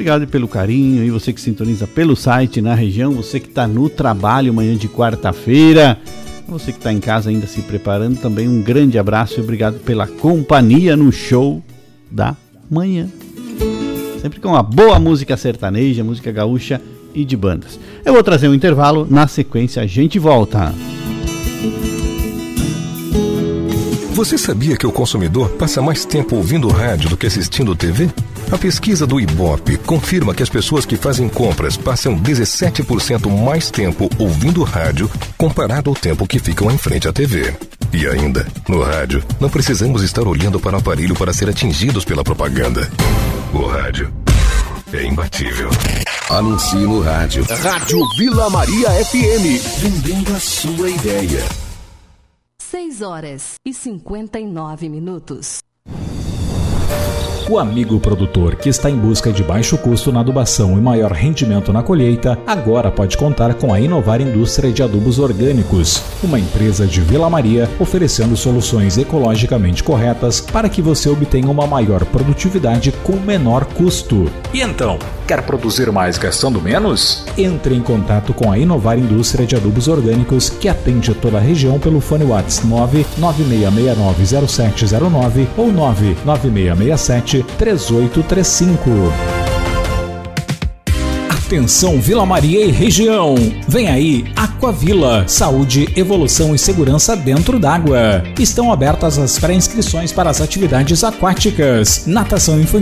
Obrigado pelo carinho, e você que sintoniza pelo site na região, você que está no trabalho manhã de quarta-feira, você que está em casa ainda se preparando, também um grande abraço e obrigado pela companhia no show da manhã. Sempre com uma boa música sertaneja, música gaúcha e de bandas. Eu vou trazer um intervalo, na sequência a gente volta. Você sabia que o consumidor passa mais tempo ouvindo rádio do que assistindo TV? A pesquisa do Ibope confirma que as pessoas que fazem compras passam 17% mais tempo ouvindo rádio comparado ao tempo que ficam em frente à TV. E ainda, no rádio, não precisamos estar olhando para o aparelho para ser atingidos pela propaganda. O rádio é imbatível. Anuncie no rádio. Rádio Vila Maria FM. Vendendo a sua ideia. 6h59. O amigo produtor que está em busca de baixo custo na adubação e maior rendimento na colheita, agora pode contar com a Inovar Indústria de Adubos Orgânicos, uma empresa de Vila Maria oferecendo soluções ecologicamente corretas para que você obtenha uma maior produtividade com menor custo. E então, quer produzir mais gastando menos? Entre em contato com a Inovar Indústria de Adubos Orgânicos, que atende toda a região pelo fone WhatsApp 996690709 ou 99667 3835. Atenção Vila Maria e região. Vem aí Aquavila, saúde, evolução e segurança dentro d'água. Estão abertas as pré-inscrições para as atividades aquáticas, natação infantil,